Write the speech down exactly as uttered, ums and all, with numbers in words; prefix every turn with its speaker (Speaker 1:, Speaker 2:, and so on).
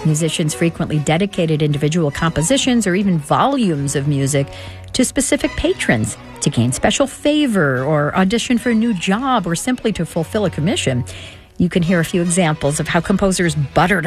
Speaker 1: Musicians frequently dedicated individual compositions or even volumes of music to specific patrons to gain special favor or audition for a new job or simply to fulfill a commission. You can hear a few examples of how composers buttered